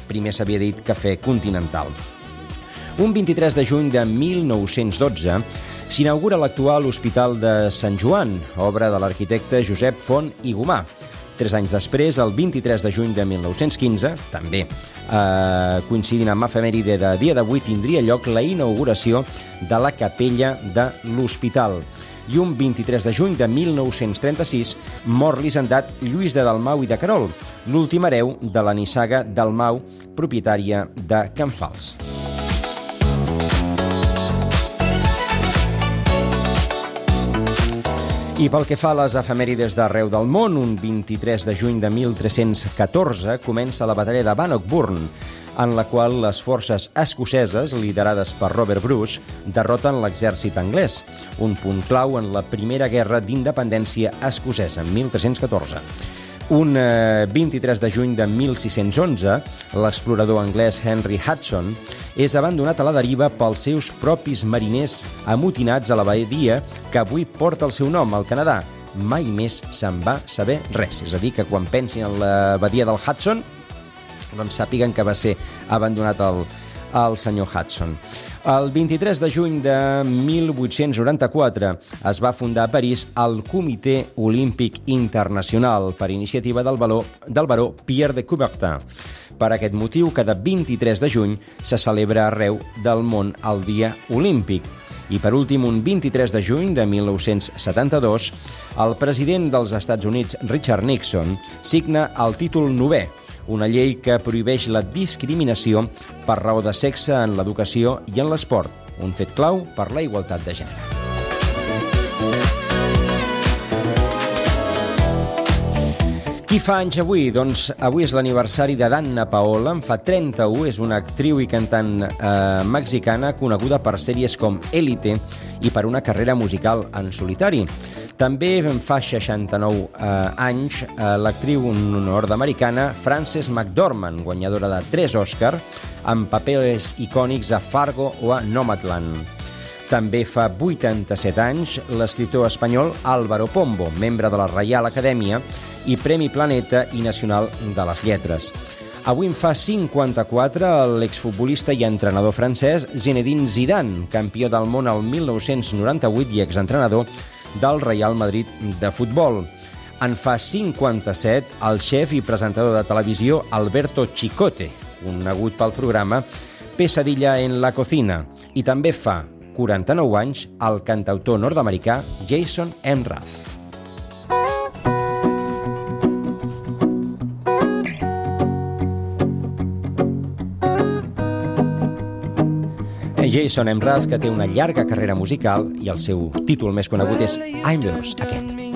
primer s'havia dit Cafè Continental. Un 23 de juny de 1912 s'inaugura l'actual Hospital de Sant Joan, obra de l'arquitecte Josep Font i Gomà. 3 anys després, el 23 de juny de 1915, també coincidint amb efemèride de dia d'avui, tindria lloc la inauguració de la capella de l'hospital. I un 23 de juny de 1936 mor l'hisendat Lluís de Dalmau i de Querol, l'últim hereu de la nissaga Dalmau, propietària de Can Fals. I pel que fa a les efemèrides d'arreu del món, un 23 de juny de 1314 comença la batalla de Bannockburn, en la qual les forces escoceses, liderades per Robert Bruce, derroten l'exèrcit anglès, un punt clau en la primera guerra d'independència escocesa, en 1314. Un 23 de juny de 1611, l'explorador anglès Henry Hudson és abandonat a la deriva pels seus propis mariners amotinats a la badia que avui porta el seu nom, al Canadà. Mai més se'n va saber res. És a dir, que quan pensin en la badia del Hudson, doncs sàpiguen que va ser abandonat el senyor Hudson. El 23 de juny de 1894 es va fundar a París el Comitè Olímpic Internacional per iniciativa del baró Pierre de Coubertin. Per aquest motiu, cada 23 de juny se celebra arreu del món el Dia Olímpic. I per últim, un 23 de juny de 1972, el president dels Estats Units, Richard Nixon, signa el títol 9è, una llei que prohibeix la discriminació per raó de sexe en l'educació i en l'esport, un fet clau per la igualtat de gènere. Qui fa anys avui? Doncs avui és l'aniversari de Danna Paola, en fa 31, és una actriu i cantant mexicana coneguda per sèries com Élite i per una carrera musical en solitari. També en fa 69 anys l'actriu nord-americana Frances McDormand, guanyadora de 3 Òscar, amb papers icònics a Fargo o a Nomadland. També fa 87 anys l'escriptor espanyol Álvaro Pombo, membre de la Reial Acadèmia i Premi Planeta i Nacional de les Lletres. Avui en fa 54 l'exfutbolista i entrenador francès Zinedine Zidane, campió del món el 1998 i exentrenador del Real Madrid de futbol. En fa 57 el xef i presentador de televisió Alberto Chicote, conegut pel programa Pesadilla en la cocina. I també fa 49 anys el cantautor nord-americà Jason Mraz. Jason Mraz, que té una llarga carrera musical i el seu títol més conegut és I'm Yours, aquest.